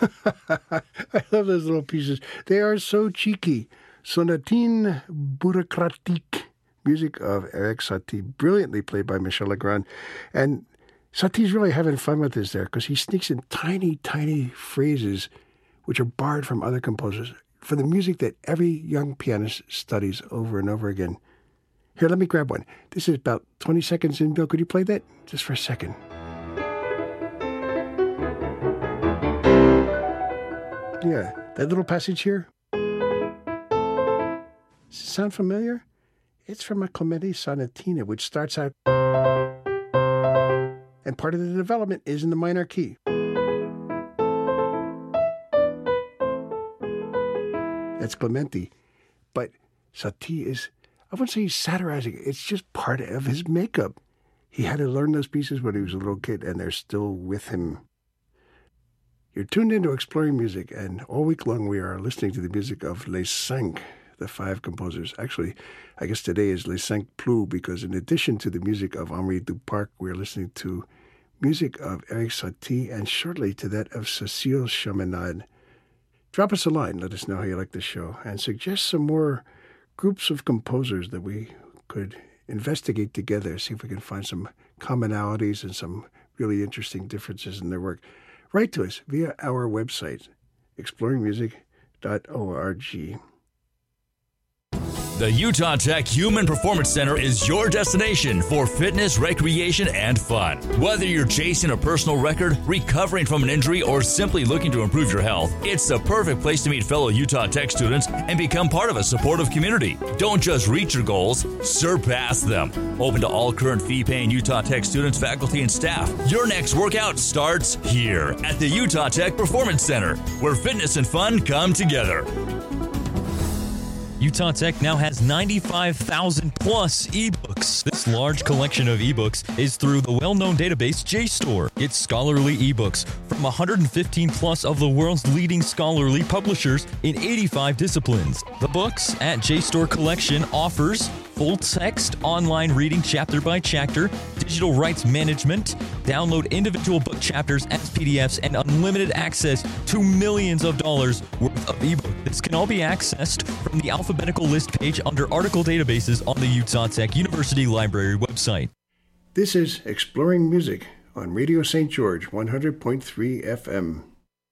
I love those little pieces. They are so cheeky. Sonatine bureaucratique, music of Erik Satie, brilliantly played by Michel Legrand. And Satie's really having fun with this there because he sneaks in tiny, tiny phrases which are borrowed from other composers for the music that every young pianist studies over and over again. Here, let me grab one. This is about 20 seconds in. Bill, could you play that just for a second? Yeah, that little passage here. Does it sound familiar? It's from a Clementi Sonatina, which starts out, and part of the development is in the minor key. That's Clementi. But Satie is, I wouldn't say he's satirizing. It's just part of his makeup. He had to learn those pieces when he was a little kid, and they're still with him. You're tuned into Exploring Music, and all week long we are listening to the music of Les Cinq, the five composers. Actually, I guess today is Les Cinq Plus, because in addition to the music of Henri Duparc, we're listening to music of Erik Satie, and shortly to that of Cécile Chaminade. Drop us a line, let us know how you like the show, and suggest some more groups of composers that we could investigate together, see if we can find some commonalities and some really interesting differences in their work. Write to us via our website, exploringmusic.org. The Utah Tech Human Performance Center is your destination for fitness, recreation, and fun. Whether you're chasing a personal record, recovering from an injury, or simply looking to improve your health, it's the perfect place to meet fellow Utah Tech students and become part of a supportive community. Don't just reach your goals, surpass them. Open to all current fee-paying Utah Tech students, faculty, and staff. Your next workout starts here at the Utah Tech Performance Center, where fitness and fun come together. Utah Tech now has 95,000 plus ebooks. This large collection of ebooks is through the well-known database JSTOR. It's scholarly ebooks from 115 plus of the world's leading scholarly publishers in 85 disciplines. The books at JSTOR Collection offers full text online reading chapter by chapter, digital rights management, download individual book chapters as PDFs, and unlimited access to millions of dollars worth of ebook. This can all be accessed from the alphabetical list page under article databases on the Utah Tech University Library website. This is Exploring Music on Radio St. George 100.3 FM.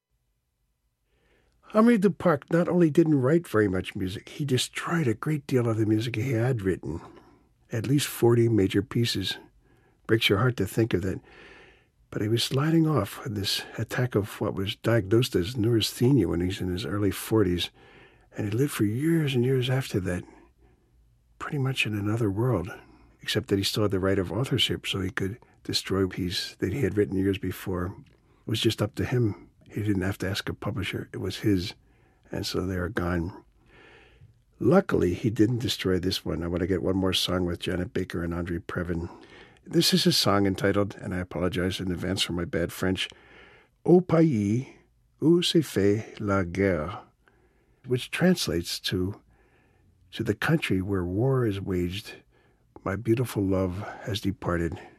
Henri Duparc not only didn't write very much music, he destroyed a great deal of the music he had written. At least 40 major pieces. Breaks your heart to think of that. But he was sliding off with this attack of what was diagnosed as neurasthenia when he's in his early 40s. And he lived for years and years after that, pretty much in another world, except that he still had the right of authorship, so he could destroy a piece that he had written years before. It was just up to him. He didn't have to ask a publisher. It was his, and so they are gone. Luckily, he didn't destroy this one. I want to get one more song with Janet Baker and Andre Previn. This is a song entitled, and I apologize in advance for my bad French, Au pays où se fait la guerre, which translates to the country where war is waged, my beautiful love has departed.